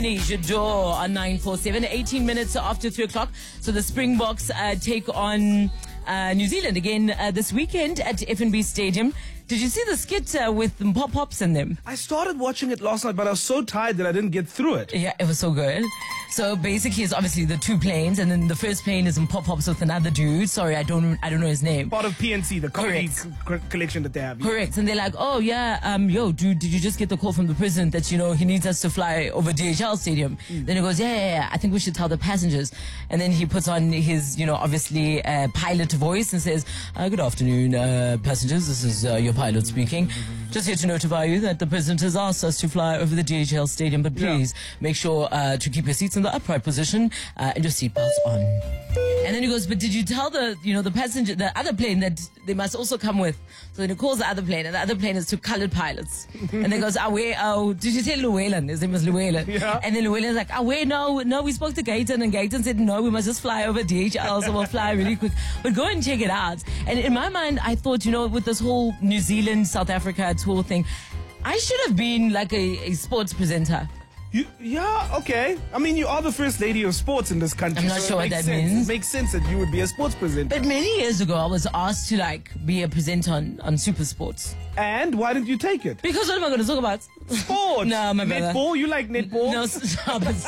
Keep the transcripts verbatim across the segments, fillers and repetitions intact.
Jador on nine four seven, eighteen minutes after three o'clock. So the Springboks uh, take on uh, New Zealand again uh, this weekend at F N B Stadium. Did you see the skit uh, with Pop Pops in them? I started watching it last night, but I was so tired that I didn't get through it. Yeah, it was so good. So basically, it's obviously the two planes, and then the first plane is in Pop Pops with another dude. Sorry, I don't, I don't know his name. Part of P N C, the comedy Correct. c- collection that they have. Correct. And they're like, oh yeah, um, yo, dude, did you just get the call from the president that, you know, he needs us to fly over D H L Stadium? Mm. Then he goes, yeah, yeah, yeah, I think we should tell the passengers. And then he puts on his, you know, obviously uh, pilot voice and says, uh, good afternoon, uh, passengers. This is uh, your pilot speaking. Just here to notify you that the president has asked us to fly over the D H L Stadium, but please yeah. make sure uh, to keep your seats in the upright position uh, and your seatbelts on. And then he goes, but did you tell the, you know, the passenger, the other plane that they must also come with? So then he calls the other plane, and the other plane is two colored pilots. And they goes, ah, wait, oh, did you tell Llewellyn? His name was Llewellyn. Yeah. And then Llewellyn's like, ah, wait, no, no, we spoke to Gayton, and Gayton said, no, we must just fly over D H L, so we'll fly really quick. But go and check it out. And in my mind, I thought, you know, with this whole New Zealand, South Africa tour thing, I should have been like a, a sports presenter. You, yeah, okay. I mean, you are the first lady of sports in this country. I'm not so sure what that sense. means. It makes sense that you would be a sports presenter. But many years ago, I was asked to like be a presenter on, on Super Sports. And why didn't you take it? Because what am I going to talk about? Sports. No, my brother. Netball? You like netball? No, stop it.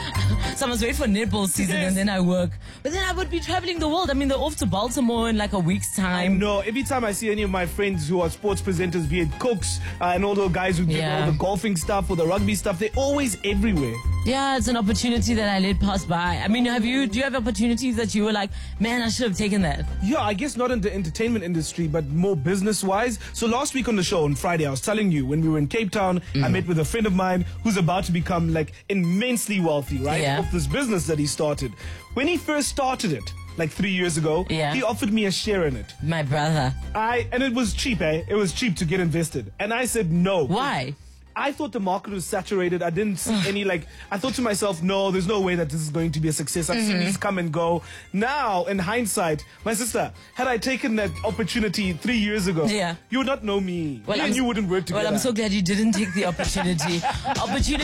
So I must wait for netball season yes. and then I work. But then I would be traveling the world. I mean, they're off to Baltimore in like a week's time. No, every time I see any of my friends who are sports presenters, be it cooks uh, and all the guys who do yeah. all the golfing stuff or the rugby stuff, they're always everywhere. Yeah, it's an opportunity that I let pass by. I mean, have you, do you have opportunities that you were like, man, I should have taken that? Yeah, I guess not in the entertainment industry, but more business-wise. So last week on the show, on Friday, I was telling you, when we were in Cape Town, mm. I met with a friend of mine who's about to become, like, immensely wealthy, right? Yeah. Of this business that he started. When he first started it, like three years ago, yeah. he offered me a share in it. My brother. I And it was cheap, eh? It was cheap to get invested. And I said no. Why? I thought the market was saturated. I didn't see any, like, I thought to myself, no, there's no way that this is going to be a success. I've mm-hmm. seen this come and go. Now, in hindsight, my sister, had I taken that opportunity three years ago, yeah. you would not know me. Well, and you wouldn't work together. Well, I'm so glad you didn't take the opportunity. opportunity